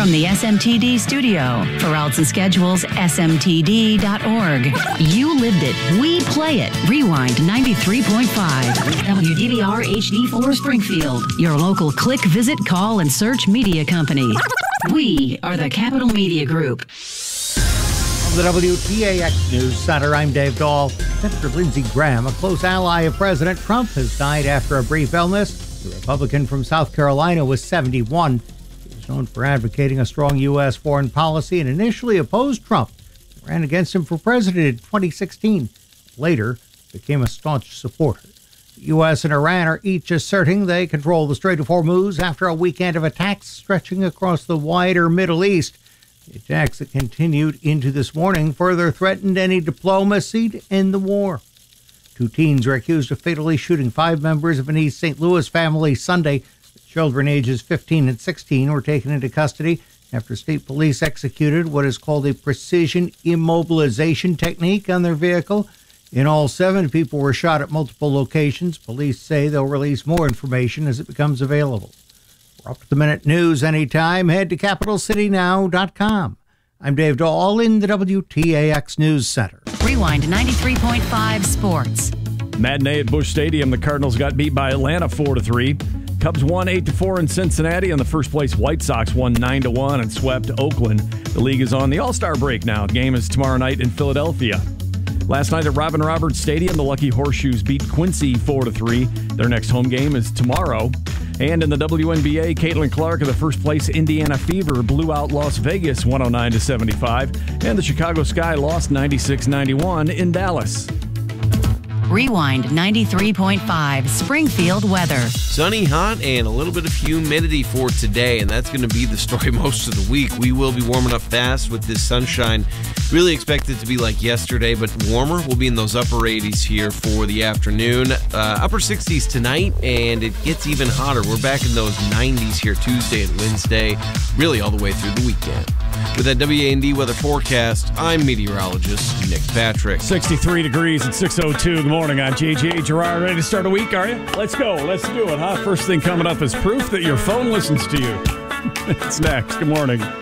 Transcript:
From the SMTD studio, for routes and schedules, smtd.org. You lived it. We play it. Rewind 93.5. WDVR HD4 Springfield. Your local click, visit, call, and search media company. We are the Capital Media Group. From the WTAX News Center, I'm Dave Dahl. Senator Lindsey Graham, a close ally of President Trump, has died after a brief illness. The Republican from South Carolina was 71. He was known for advocating a strong U.S. foreign policy and initially opposed Trump. He ran against him for president in 2016. Later, became a staunch supporter. The U.S. and Iran are each asserting they control the Strait of Hormuz after a weekend of attacks stretching across the wider Middle East. The attacks that continued into this morning further threatened any diplomacy to end the war. 2 teens are accused of fatally shooting 5 members of an East St. Louis family Sunday. The children ages 15 and 16 were taken into custody after state police executed what is called a precision immobilization technique on their vehicle. In all, 7 people were shot at multiple locations. Police say they'll release more information as it becomes available. For up-to-the-minute news anytime, head to CapitalCityNow.com. I'm Dave Dahl in the WTAX News Center. Rewind 93.5 Sports. Matinee at Busch Stadium. The Cardinals got beat by Atlanta 4-3. Cubs won 8-4 in Cincinnati, and the first-place White Sox won 9-1 and swept Oakland. The league is on the All-Star break now. The game is tomorrow night in Philadelphia. Last night at Robin Roberts Stadium, the Lucky Horseshoes beat Quincy 4-3. Their next home game is tomorrow. And in the WNBA, Caitlin Clark of the first-place Indiana Fever blew out Las Vegas 109-75. And the Chicago Sky lost 96-91 in Dallas. Rewind 93.5 Springfield weather. Sunny, hot, and a little bit of humidity for today, and that's going to be the story most of the week. We will be warming up fast with this sunshine. Really expect it to be like yesterday, but warmer. We'll be in those upper 80s here for the afternoon. Upper 60s tonight, and it gets even hotter. We're back in those 90s here Tuesday and Wednesday, really all the way through the weekend. With that WA&D weather forecast, I'm meteorologist Nick Patrick. 63 degrees at 6:02 in the morning on JJ Gerard. Ready to start a week, are you? Let's go. Let's do it, huh? First thing coming up is proof that your phone listens to you. It's next. Good morning.